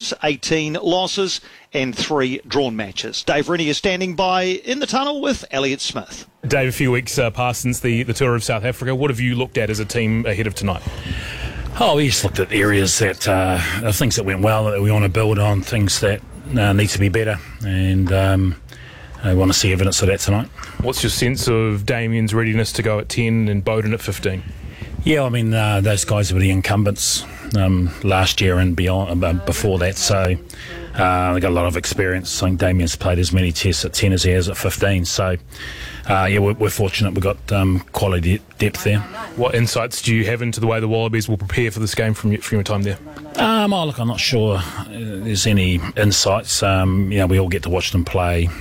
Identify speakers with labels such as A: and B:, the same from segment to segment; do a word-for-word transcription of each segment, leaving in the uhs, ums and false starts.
A: wins, eighteen losses and three drawn matches. Dave Rennie is standing by in the tunnel with Elliot Smith.
B: Dave, a few weeks uh, past since the, the tour of South Africa, what have you looked at as a team ahead of tonight?
C: Oh, we just looked at areas that, uh, things that went well, that we want to build on, things that uh, need to be better, and um, I want to see evidence of that tonight. What's your sense of Damien's readiness to go at ten and Bowden at fifteen? Yeah, I mean, uh, those guys were the incumbents um, last year and beyond, uh, before that, so uh, they got a lot of experience. I think Damien's played as many tests at ten as he has at fifteen, so uh, yeah, we're, we're fortunate we've got um, quality depth there.
B: What insights do you have into the way the Wallabies will prepare for this game from your, from your time there?
C: Um, oh, look, I'm not sure uh, there's any insights. Um, you know, we all get to watch them play.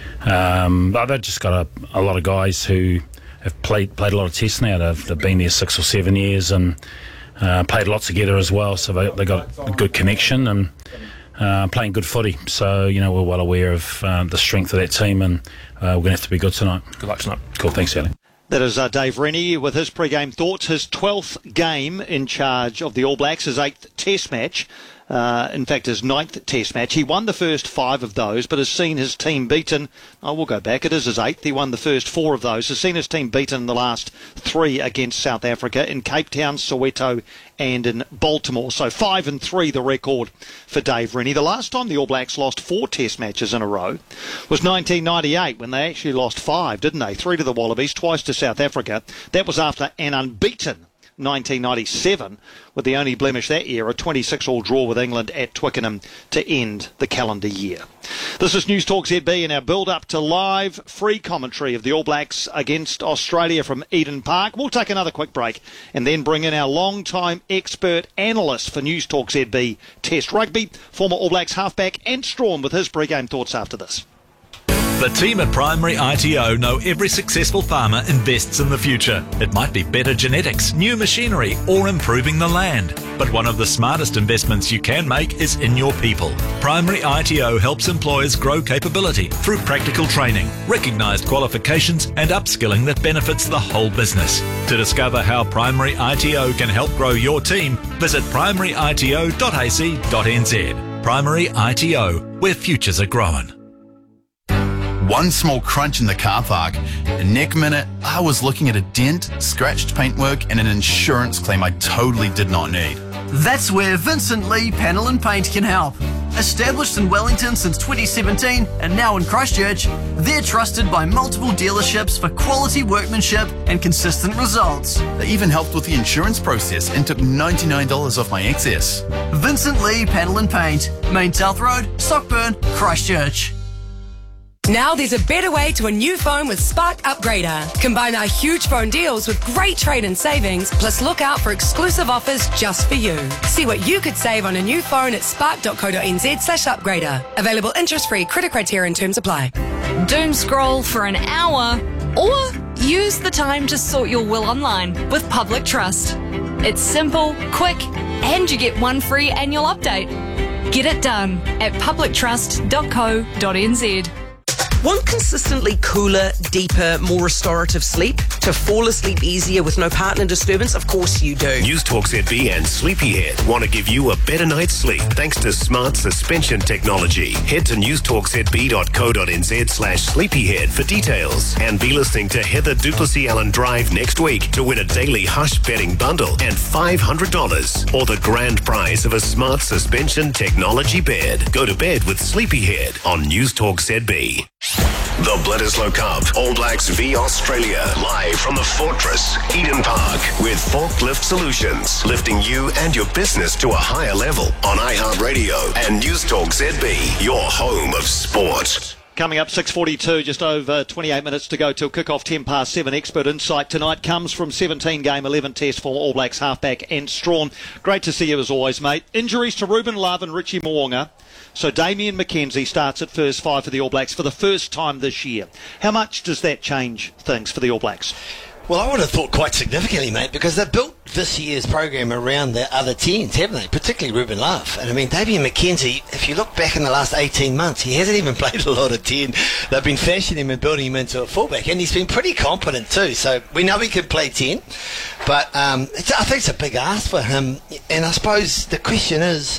C: Um, but they've just got a, a lot of guys who have played played a lot of tests now. They've, they've been there six or seven years and uh, played a lot together as well. So they they got a good connection and uh, playing good footy. So you know we're well aware of uh, the strength of that team, and uh, we're going to have to be good tonight.
B: Good luck tonight.
C: Cool, thanks, Ali.
A: That is uh, Dave Rennie with his pre-game thoughts. His twelfth game in charge of the All Blacks, his eighth Test match. Uh, in fact, his ninth Test match. He won the first five of those, but has seen his team beaten. Oh, we'll go back. It is his eighth. He won the first four of those. Has seen his team beaten in the last three against South Africa, in Cape Town, Soweto, and in Baltimore. So five and three, the record for Dave Rennie. The last time the All Blacks lost four Test matches in a row was nineteen ninety-eight, when they actually lost five, didn't they? Three to the Wallabies, twice to South Africa. That was after an unbeaten nineteen ninety-seven, with the only blemish that year, a twenty-six all draw with England at Twickenham to end the calendar year. This is News Talk Z B in our build-up to live free commentary of the All Blacks against Australia from Eden Park. We'll take another quick break and then bring in our long-time expert analyst for News Talk Z B Test Rugby, former All Blacks halfback Ant Strawn, with his pre-game thoughts after this.
D: The team at Primary I T O know every successful farmer invests in the future. It might be better genetics, new machinery, or improving the land. But one of the smartest investments you can make is in your people. Primary I T O helps employers grow capability through practical training, recognised qualifications, and upskilling that benefits the whole business. To discover how Primary I T O can help grow your team, visit primary I T O dot a c dot n z. Primary I T O, where futures are grown.
E: One small crunch in the car park, and next minute I was looking at a dent, scratched paintwork, and an insurance claim I totally did not need.
F: That's where Vincent Lee Panel and Paint can help. Established in Wellington since twenty seventeen and now in Christchurch, they're trusted by multiple dealerships for quality workmanship and consistent results.
E: They even helped with the insurance process and took ninety-nine dollars off my excess.
F: Vincent Lee Panel and Paint, Main South Road, Stockburn, Christchurch.
G: Now there's a better way to a new phone with Spark Upgrader. Combine our huge phone deals with great trade-in savings, plus look out for exclusive offers just for you. See what you could save on a new phone at spark dot co dot n z slash upgrader. Available interest-free, credit criteria and terms apply.
H: Doom scroll for an hour, or use the time to sort your will online with Public Trust. It's simple, quick, and you get one free annual update. Get it done at public trust dot co dot n z.
I: Want consistently cooler, deeper, more restorative sleep? To fall asleep easier with no partner disturbance? Of course you do.
J: News Talk Z B and Sleepyhead want to give you a better night's sleep thanks to smart suspension technology. Head to news talk z b dot co dot n z slash sleepyhead for details. And be listening to Heather Duplessis Allen Drive next week to win a daily Hush betting bundle and five hundred dollars or the grand prize of a smart suspension technology bed. Go to bed with Sleepyhead on News Talk Z B. The Bledisloe Cup, All Blacks v Australia, live from the Fortress, Eden Park, with Forklift Solutions, lifting you and your business to a higher level on iHeartRadio and News Talk Z B, your home of sport.
A: Coming up, six forty-two, just over twenty-eight minutes to go till kick-off, ten past seven. Expert insight tonight comes from seventeen game eleven test for All Blacks halfback Ant Strawn. Great to see you as always, mate. Injuries to Ruben Love and Richie Mo'unga. So Damien McKenzie starts at first five for the All Blacks for the first time this year. How much does that change things for the All Blacks?
K: Well, I would have thought quite significantly, mate, because they've built this year's program around their other teens, haven't they? Particularly Ruben Love. And I mean, Damien McKenzie, if you look back in the last eighteen months, he hasn't even played a lot of ten. They've been fashioning him and building him into a fullback, and he's been pretty competent too. So we know he can play ten, but um, it's, I think it's a big ask for him. And I suppose the question is,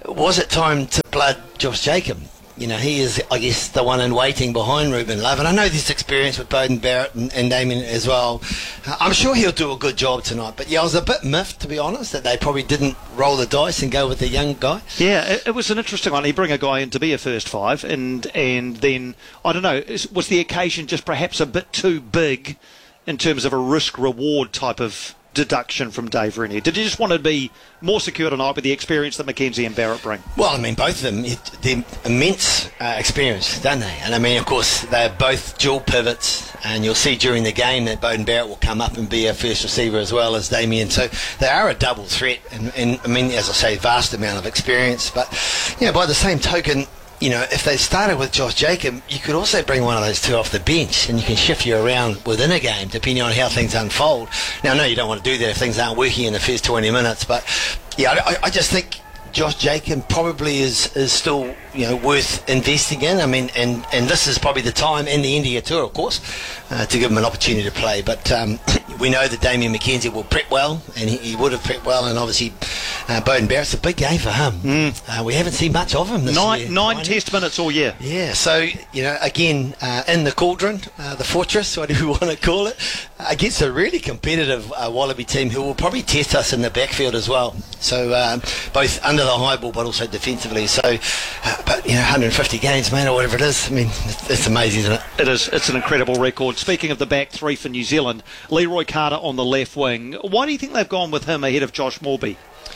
K: was it time to blood Josh Jacob? You know, he is, I guess, the one in waiting behind Ruben Love. And I know this experience with Beauden Barrett and, and Damien as well. Uh, I'm sure he'll do a good job tonight. But, yeah, I was a bit miffed, to be honest, that they probably didn't roll the dice and go with the young guy.
A: Yeah, it, it was an interesting one. He bring a guy in to be a first five, and, and then, I don't know, is, was the occasion just perhaps a bit too big in terms of a risk-reward type of deduction from Dave Rennie? Did you just want to be more secure tonight with the experience that McKenzie and Barrett bring?
K: Well, I mean, both of them, it, they're immense uh, experience, don't they? And I mean, of course, they're both dual pivots, and you'll see during the game that Beauden Barrett will come up and be a first receiver as well as Damien. So they are a double threat, and, and I mean, as I say, vast amount of experience. But, you know, by the same token, you know, if they started with Josh Jacob, you could also bring one of those two off the bench, and you can shift you around within a game depending on how things unfold. Now, I know you don't want to do that if things aren't working in the first twenty minutes, but yeah, I, I just think Josh Jacob probably is, is still, you know, worth investing in. I mean, and, and this is probably the time in the India tour, of course, uh, to give him an opportunity to play. But um, we know that Damien McKenzie will prep well, and he, he would have prepped well, and obviously uh, Beauden Barrett's a big game for him. Mm. Uh, we haven't seen much of him this
A: nine,
K: year.
A: Nine right? test minutes all year.
K: Yeah, so, you know, again, uh, in the cauldron, uh, the fortress, whatever you want to call it, against a really competitive uh, Wallaby team who will probably test us in the backfield as well. So um, both under the high ball but also defensively. So, uh, but you know, one hundred fifty games, man, or whatever it is. I mean, it's, it's amazing, isn't it?
A: It is. It's an incredible record. Speaking of the back three for New Zealand, Leroy Carter on the left wing. Why do you think they've gone with him ahead of Josh Morby?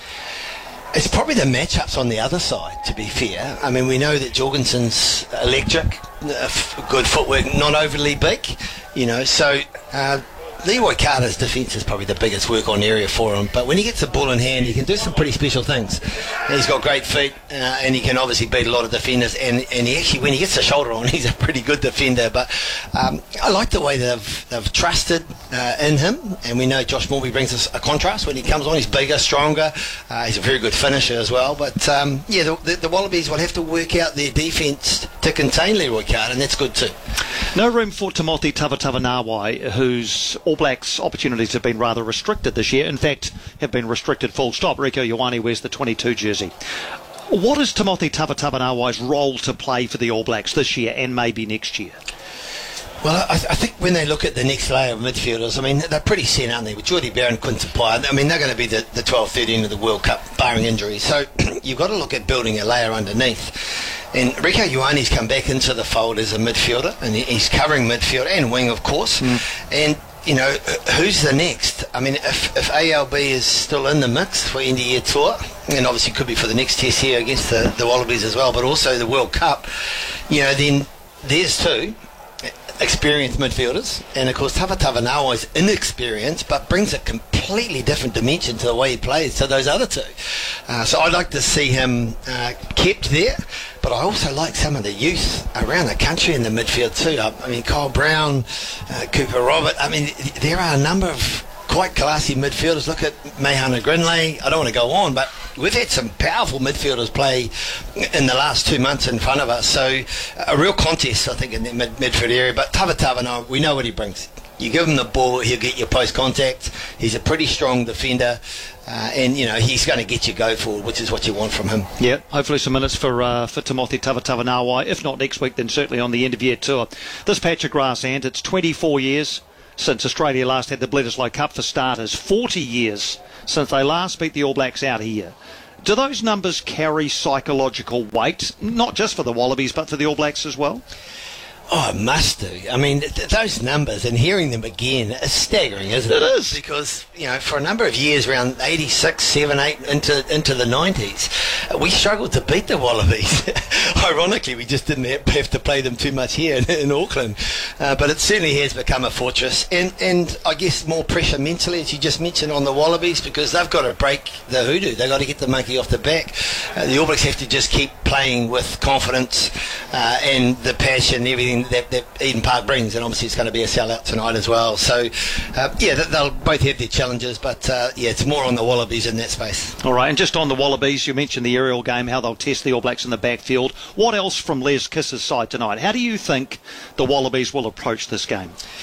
K: It's probably the matchups on the other side, to be fair. I mean, we know that Jorgensen's electric, uh, good footwork, not overly big, you know, so uh, Leroy Carter's defence is probably the biggest work on area for him, but when he gets the ball in hand, he can do some pretty special things. He's got great feet, uh, and he can obviously beat a lot of defenders, and, and he actually, when he gets the shoulder on, he's a pretty good defender. But um, I like the way they've, they've trusted uh, in him, and we know Josh Morby brings us a contrast when he comes on. He's bigger, stronger, uh, he's a very good finisher as well. But um, yeah, the, the, the Wallabies will have to work out their defence to contain Leroy Carter, and that's good too.
A: No room for Timothy Tavatavanawai, whose All Blacks opportunities have been rather restricted this year. In fact, have been restricted full stop. Rieko Ioane wears the twenty-two jersey. What is Timothy Tavatavanawai's role to play for the All Blacks this year and maybe next year?
K: Well, I, th- I think when they look at the next layer of midfielders, I mean, they're pretty set, aren't they? With Jordy Barrett and Quinton Pye, I mean, they're going to be the, the twelve, thirteen of the World Cup, barring injuries. So you've got to look at building a layer underneath. And Rieko Ioane's come back into the fold as a midfielder, and he's covering midfield and wing, of course. Mm. And, you know, who's the next? I mean, if, if A L B is still in the mix for end of year tour, and obviously could be for the next test here against the, the Wallabies as well, but also the World Cup, you know, then there's two experienced midfielders, and of course Tavatavanawai is inexperienced but brings a completely different dimension to the way he plays to those other two. Uh, so I'd like to see him uh, kept there, but I also like some of the youth around the country in the midfield too. I, I mean, Kyle Brown, uh, Cooper Robert, I mean, there are a number of quite classy midfielders. Look at Mahana Grinley. I don't want to go on, but we've had some powerful midfielders play in the last two months in front of us. So a real contest, I think, in the mid- midfield area. But Tavatavanawai, we know what he brings. You give him the ball, he'll get your post contact. He's a pretty strong defender, uh, and you know he's going to get you go forward, which is what you want from him.
A: Yeah, hopefully some minutes for uh, for Timothy Tavatavanawai. If not next week, then certainly on the end of year tour. This patch of grass, and it's twenty-four years since Australia last had the Bledisloe Cup for starters. forty years since they last beat the All Blacks out here. Do those numbers carry psychological weight, not just for the Wallabies, but for the All Blacks as well?
K: Oh, it must do. I mean, th- those numbers and hearing them again is staggering, isn't it?
A: It is.
K: Because, you know, for a number of years, around eighty-six, seven, eight, into into the nineties, uh, we struggled to beat the Wallabies. Ironically, we just didn't have to play them too much here in, in Auckland. Uh, but it certainly has become a fortress. And, and I guess more pressure mentally, as you just mentioned, on the Wallabies, because they've got to break the hoodoo. They've got to get the monkey off the back. Uh, the All Blacks have to just keep playing with confidence uh, and the passion and everything That, that Eden Park brings, and obviously it's going to be a sellout tonight as well. So, uh, yeah, they'll both have their challenges, but uh, yeah, it's more on the Wallabies in that space.
A: All right, and just on the Wallabies, you mentioned the aerial game, how they'll test the All Blacks in the backfield. What else from Les Kiss's side tonight? How do you think the Wallabies will approach this game?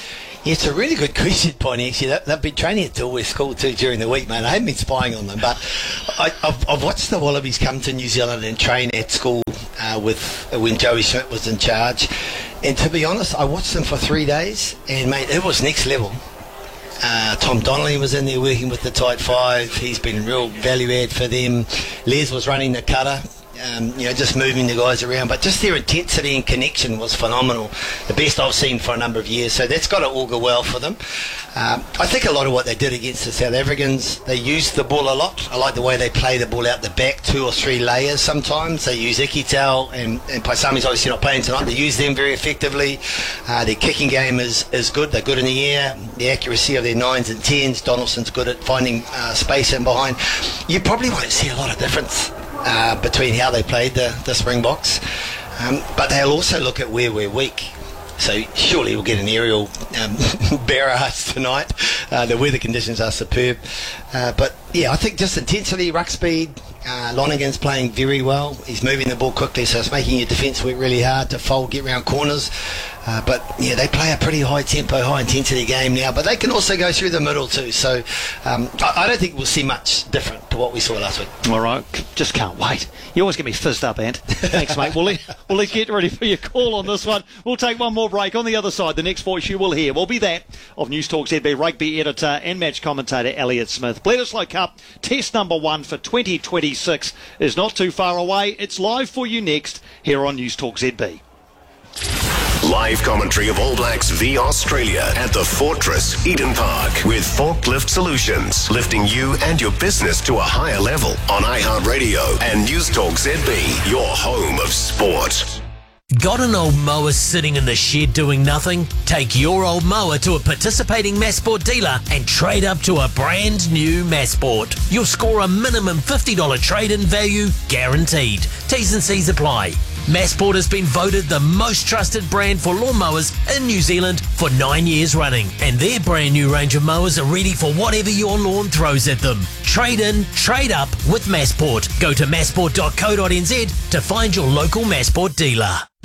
K: Yeah, it's a really good question, Piney. Actually, They- they've been training at Tilwell School too during the week, mate. I haven't been spying on them, but I, I've, I've watched the Wallabies come to New Zealand and train at school uh, with uh, when Joey Schmidt was in charge. And to be honest, I watched them for three days, and mate, it was next level. Uh, Tom Donnelly was in there working with the tight five. He's been a real value add for them. Les was running the cutter. Um, you know, just moving the guys around, but just their intensity and connection was phenomenal. The best I've seen for a number of years, so that's got to augur well for them. Um, I think a lot of what they did against the South Africans, they used the ball a lot. I like the way they play the ball out the back, two or three layers sometimes. They use Ikitau and, and Paisami's obviously not playing tonight. They use them very effectively. Uh, their kicking game is, is good. They're good in the air. The accuracy of their nines and tens, Donaldson's good at finding uh, space in behind. You probably won't see a lot of difference Uh, between how they played the, the Springboks, um, but they'll also look at where we're weak. So surely we'll get an aerial um, barrage tonight. Uh, the weather conditions are superb, uh, but yeah, I think just intensity, ruck speed. Uh, Lonergan's playing very well. He's moving the ball quickly, so it's making your defence work really hard to fold, get round corners. Uh, but yeah, they play a pretty high tempo, high intensity game now, but they can also go through the middle too. So um, I, I don't think we'll see much different to what we saw last week.
A: All right, just can't wait. You always get me fizzed up, Ant. Thanks, mate. We'll, we'll let's get ready for your call on this one. We'll take one more break. On the other side, the next voice you will hear will be that of News Talk Z B rugby editor and match commentator Elliot Smith. Bledisloe Cup test number one for twenty twenty-six is not too far away. It's live for you next here on News Talk Z B.
J: Live commentary of All Blacks v Australia at the Fortress Eden Park with Forklift Solutions, lifting you and your business to a higher level on iHeartRadio and News Talk Z B, your home of sport.
L: Got an old mower sitting in the shed doing nothing? Take your old mower to a participating Massport dealer and trade up to a brand new Massport. You'll score a minimum fifty dollars trade-in value guaranteed. T's and C's apply. Massport has been voted the most trusted brand for lawnmowers in New Zealand for nine years running, and their brand new range of mowers are ready for whatever your lawn throws at them. Trade in, trade up with Massport. Go to massport dot co dot n z to find your local Massport dealer.